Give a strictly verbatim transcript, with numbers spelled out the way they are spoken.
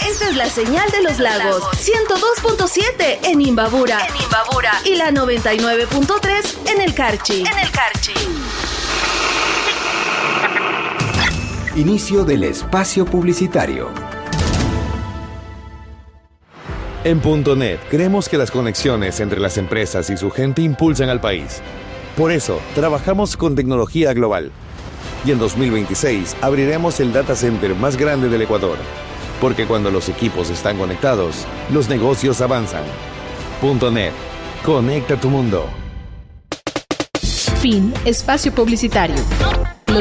Esta es la señal de los lagos. ciento dos punto siete en Imbabura. En Imbabura. Y la noventa y nueve punto tres en el Carchi. En el Carchi. Inicio del espacio publicitario. En Punto Net creemos que las conexiones entre las empresas y su gente impulsan al país. Por eso, trabajamos con tecnología global. Y en dos mil veintiséis abriremos el data center más grande del Ecuador. Porque cuando los equipos están conectados, los negocios avanzan. Punto Net. Conecta tu mundo. Fin. Espacio publicitario.